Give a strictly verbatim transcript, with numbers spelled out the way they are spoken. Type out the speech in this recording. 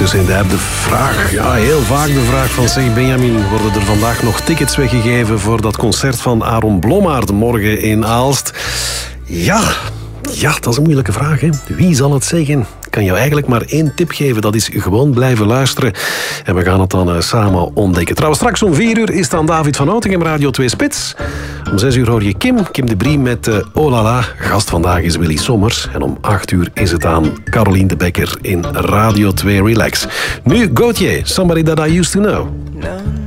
ondertussen in de app de vraag. Ja, heel vaak de vraag van zeg Benjamin, worden er vandaag nog tickets weggegeven voor dat concert van Aaron Blommaert morgen in Aalst? Ja, ja, dat is een moeilijke vraag, hè. Wie zal het zeggen? Ik kan jou eigenlijk maar één tip geven, dat is gewoon blijven luisteren. En we gaan het dan uh, samen ontdekken. Trouwens, straks om vier uur is het aan David van Outinghem, Radio twee Spits. Om zes uur hoor je Kim, Kim de Brie met uh, Oh La La. Gast vandaag is Willy Sommers. En om acht uur is het aan Caroline de Bekker in Radio twee Relax. Nu Gauthier, Somebody That I Used To Know. No.